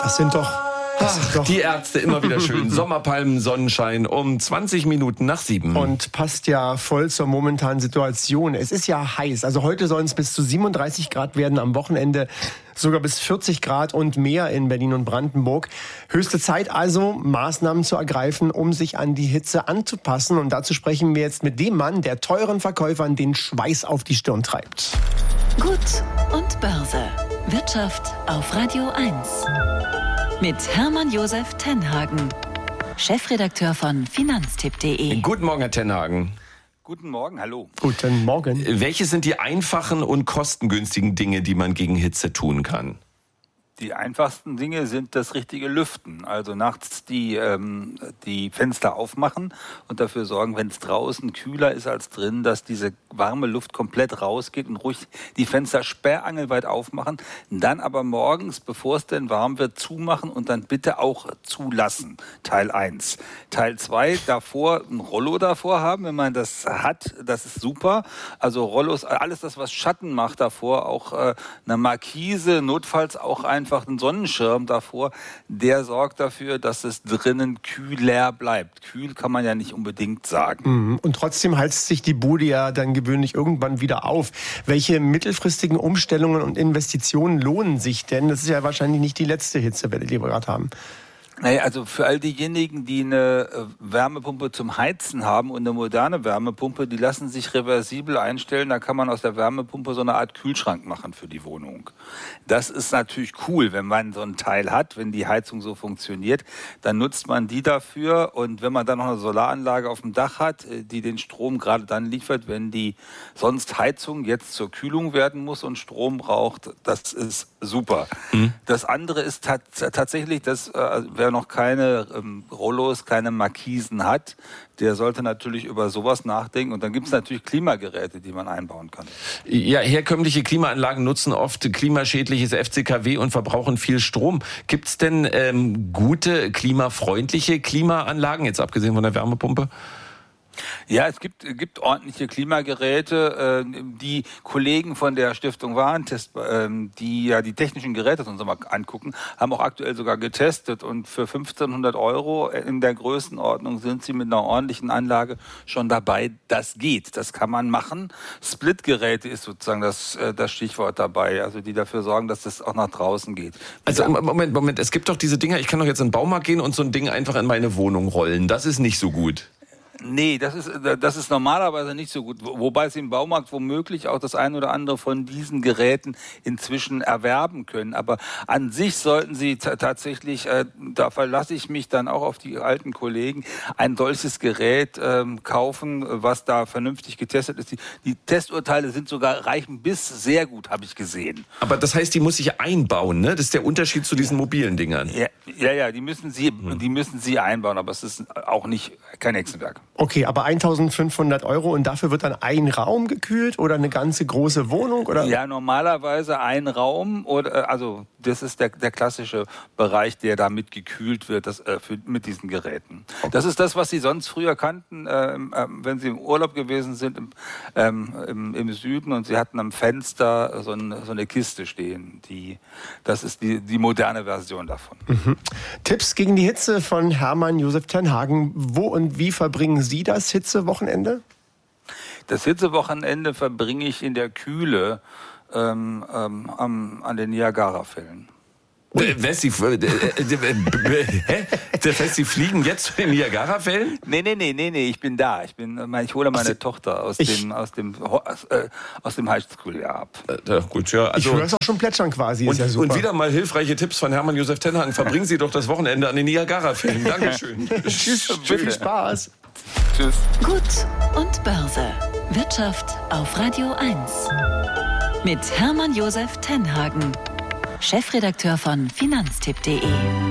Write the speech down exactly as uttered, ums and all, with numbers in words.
Das sind doch... Ach, die Ärzte, immer wieder schön. Sommerpalmen, Sonnenschein um zwanzig Minuten nach sieben. Und passt ja voll zur momentanen Situation. Es ist ja heiß. Also heute sollen es bis zu siebenunddreißig Grad werden, am Wochenende sogar bis vierzig Grad und mehr in Berlin und Brandenburg. Höchste Zeit also, Maßnahmen zu ergreifen, um sich an die Hitze anzupassen. Und dazu sprechen wir jetzt mit dem Mann, der teuren Verkäufern den Schweiß auf die Stirn treibt. Gut und Börse. Wirtschaft auf Radio eins. Mit Hermann Josef Tenhagen, Chefredakteur von Finanztipp punkt de. Guten Morgen, Herr Tenhagen. Guten Morgen, hallo. Guten Morgen. Welche sind die einfachen und kostengünstigen Dinge, die man gegen Hitze tun kann? Die einfachsten Dinge sind das richtige Lüften. Also nachts die, ähm, die Fenster aufmachen und dafür sorgen, wenn es draußen kühler ist als drin, dass diese warme Luft komplett rausgeht und ruhig die Fenster sperrangelweit aufmachen. Dann aber morgens, bevor es denn warm wird, zumachen und dann bitte auch zulassen. Teil eins. Teil zwei, davor ein Rollo davor haben, wenn man das hat, das ist super. Also Rollos, alles das, was Schatten macht davor, auch äh, eine Markise, notfalls auch ein einfach einen Sonnenschirm davor, der sorgt dafür, dass es drinnen kühler bleibt. Kühl kann man ja nicht unbedingt sagen. Und trotzdem heizt sich die Bude ja dann gewöhnlich irgendwann wieder auf. Welche mittelfristigen Umstellungen und Investitionen lohnen sich denn? Das ist ja wahrscheinlich nicht die letzte Hitzewelle, die wir gerade haben. Naja, also für all diejenigen, die eine Wärmepumpe zum Heizen haben und eine moderne Wärmepumpe, die lassen sich reversibel einstellen. Da kann man aus der Wärmepumpe so eine Art Kühlschrank machen für die Wohnung. Das ist natürlich cool, wenn man so ein Teil hat, wenn die Heizung so funktioniert, dann nutzt man die dafür. Und wenn man dann noch eine Solaranlage auf dem Dach hat, die den Strom gerade dann liefert, wenn die sonst Heizung jetzt zur Kühlung werden muss und Strom braucht, das ist super. Mhm. Das andere ist tat- tatsächlich, dass äh, wer noch keine ähm, Rollos, keine Markisen hat, der sollte natürlich über sowas nachdenken. Und dann gibt es natürlich Klimageräte, die man einbauen kann. Ja, herkömmliche Klimaanlagen nutzen oft klimaschädliches F C K W und verbrauchen viel Strom. Gibt es denn ähm, gute, klimafreundliche Klimaanlagen, jetzt abgesehen von der Wärmepumpe? Ja, es gibt, gibt ordentliche Klimageräte. Die Kollegen von der Stiftung Warentest, die ja die technischen Geräte uns mal angucken, haben auch aktuell sogar getestet. Und für fünfzehnhundert Euro in der Größenordnung sind sie mit einer ordentlichen Anlage schon dabei. Das geht, das kann man machen. Splitgeräte ist sozusagen das, das Stichwort dabei, also die dafür sorgen, dass das auch nach draußen geht. Also Moment, Moment, es gibt doch diese Dinger, ich kann doch jetzt in den Baumarkt gehen und so ein Ding einfach in meine Wohnung rollen. Das ist nicht so gut. Nee, das ist, das ist normalerweise nicht so gut. Wobei Sie im Baumarkt womöglich auch das ein oder andere von diesen Geräten inzwischen erwerben können. Aber an sich sollten Sie t- tatsächlich, äh, da verlasse ich mich dann auch auf die alten Kollegen, ein solches Gerät ähm, kaufen, was da vernünftig getestet ist. Die, die Testurteile sind sogar, reichen bis sehr gut, habe ich gesehen. Aber das heißt, die muss ich einbauen, ne? Das ist der Unterschied zu diesen mobilen Dingern. Ja, ja, ja die müssen Sie, hm. die müssen Sie einbauen, aber es ist auch nicht kein Hexenwerk. Okay, aber eintausendfünfhundert Euro und dafür wird dann ein Raum gekühlt oder eine ganze große Wohnung? Oder? Ja, normalerweise ein Raum, oder, also das ist der, der klassische Bereich, der da mit gekühlt wird, das, äh, für, mit diesen Geräten. Okay. Das ist das, was Sie sonst früher kannten, äh, äh, wenn Sie im Urlaub gewesen sind, im, ähm, im, im Süden und Sie hatten am Fenster so, ein, so eine Kiste stehen. Die, das ist die, die moderne Version davon. Mhm. Tipps gegen die Hitze von Hermann Josef Tenhagen. Wo und wie verbringen Sie das Hitzewochenende? Das Hitzewochenende verbringe ich in der Kühle ähm, ähm, am, an den Niagarafällen. Was, Sie, äh, äh, hä? Das heißt, Sie fliegen jetzt zu den Niagarafällen? Nee, nee, nee, nee, nee, ich bin da. Ich, bin, ich hole meine Ach, Tochter aus ich, dem, aus dem, aus, äh, aus dem Highschool-Jahr ab. Äh, gut, ja, also, ich höre es auch schon plätschern quasi. Und, ist ja super. Und wieder mal hilfreiche Tipps von Hermann Josef Tenhagen. Verbringen Sie doch das Wochenende an den Niagarafällen. Dankeschön. Tschüss, viel Spaß. Tschüss. Gut und Börse. Wirtschaft auf Radio eins. Mit Hermann Josef Tenhagen, Chefredakteur von Finanztipp punkt de.